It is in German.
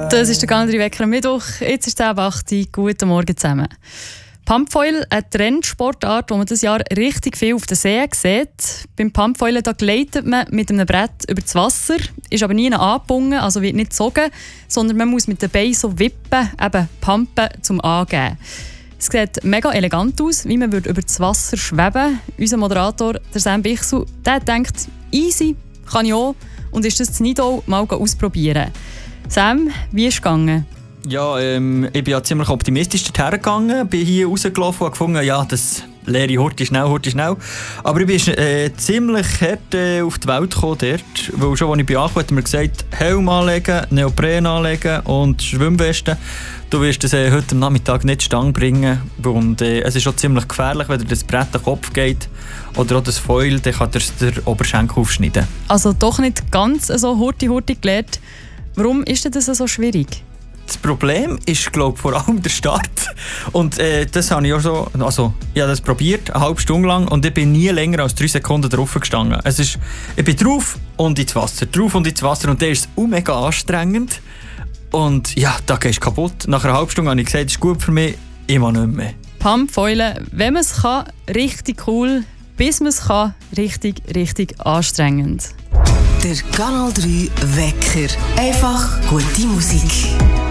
Das ist der Kanal 3 Wecker am Mittwoch. Jetzt ist es 8 Uhr. Guten Morgen zusammen. Pumpfoil, eine Trendsportart, wo man dieses Jahr richtig viel auf den See sieht. Beim Pumpfoilen gleitet man mit einem Brett über das Wasser, ist aber nie angebunden, also wird nicht gezogen, sondern man muss mit den Beinen so wippen, eben pumpen, zum Angeben. Es sieht mega elegant aus, wie man über das Wasser schweben. Unser Moderator, der Sam Bichsel, der denkt, easy, kann ich auch, und ist das in Nidau mal ausprobieren. Sam, wie ist es gegangen? Ja, ich bin ja ziemlich optimistisch dorthin gegangen, bin hier rausgelaufen und gefunden, ja, das leere Hurti schnell. Aber ich bin ziemlich hart auf die Welt gekommen dort, weil schon als ich angekommen habe, hat mir gesagt, Helm anlegen, Neopren anlegen und Schwimmweste. Du wirst das heute am Nachmittag nicht Stange bringen und es ist auch ziemlich gefährlich, wenn dir das Brett den Kopf geht oder auch das Foil, dann kann dir der Oberschenkel aufschneiden. Also doch nicht ganz so Hurti gelernt. Warum ist das so schwierig? Das Problem ist, glaube ich, vor allem der Start. Und das habe ich auch so, also ich habe das probiert, eine halbe Stunde lang, und ich bin nie länger als 3 Sekunden drauf gestanden. Ich bin drauf und ins Wasser, und der ist mega anstrengend. Und ja, da gehst du kaputt. Nach einer halben Stunde habe ich gesagt, das ist gut für mich, immer nicht mehr. Pumpfoilen, wenn man es kann, richtig cool, bis man es kann, richtig anstrengend. Der Kanal 3 Wecker. Einfach gute Musik.